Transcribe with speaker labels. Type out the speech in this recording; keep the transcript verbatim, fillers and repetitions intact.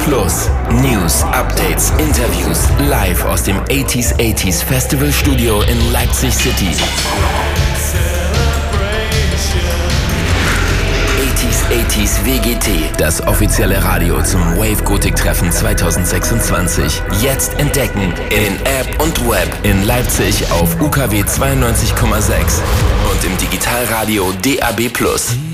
Speaker 1: Plus. News, Updates, Interviews, live aus dem achtziger achtziger Festival Studio in Leipzig City. achtziger achtziger W G T, das offizielle Radio zum Wave Gothic Treffen zweitausendsechsundzwanzig. Jetzt entdecken in App und Web in Leipzig auf U K W zweiundneunzig Komma sechs und im Digitalradio D A B Plus.